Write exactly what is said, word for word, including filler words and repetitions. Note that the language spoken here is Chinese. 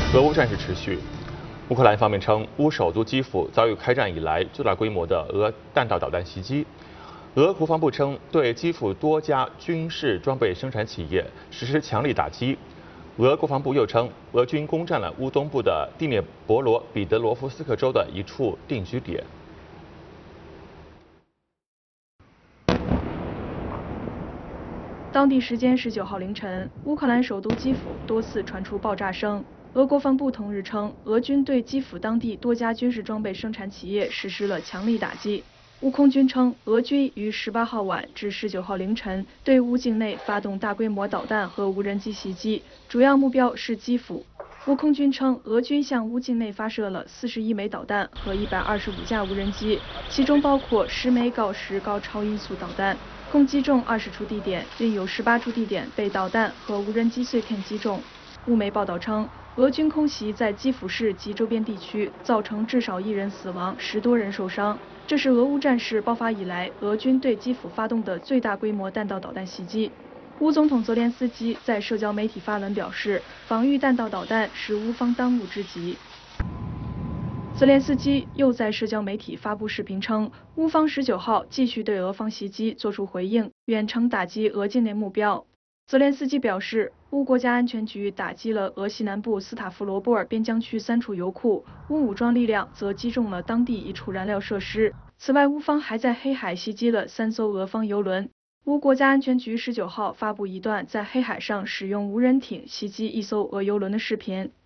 俄乌战事持续，乌克兰方面称，乌首都基辅遭遇开战以来最大规模的俄弹道导弹袭击。俄国防部称，对基辅多家军事装备生产企业实施强力打击。俄国防部又称，俄军攻占了乌东部的第聂伯罗彼得罗夫斯克州的一处定居点。 当地时间十九号凌晨，乌克兰首都基辅多次传出爆炸声。俄国防部同日称，俄军对基辅当地多家军事装备生产企业实施了强力打击。乌空军称，俄军于十八号晚至十九号凌晨对乌境内发动大规模导弹和无人机袭击，主要目标是基辅。乌空军称，俄军向乌境内发射了四十一枚导弹和一百二十五架无人机，其中包括十枚锆石高超音速导弹，共击中二十处地点，另有十八处地点被导弹和无人机碎片击中。乌媒报道称，俄军空袭在基辅市及周边地区，造成至少一人死亡，十多人受伤。这是俄乌战事爆发以来，俄军对基辅发动的最大规模弹道导弹袭击。乌总统泽连斯基在社交媒体发文表示，防御弹道导弹是乌方当务之急。泽连斯基又在社交媒体发布视频称，乌方十九号继续对俄方袭击作出回应，远程打击俄境内目标。泽连斯基表示，乌国家安全局打击了俄西南部斯塔夫罗波尔边疆区三处油库，乌武装力量则击中了当地一处燃料设施。此外，乌方还在黑海袭击了三艘俄方油轮。乌国家安全局十九号发布一段在黑海上使用无人艇袭击一艘俄油轮的视频。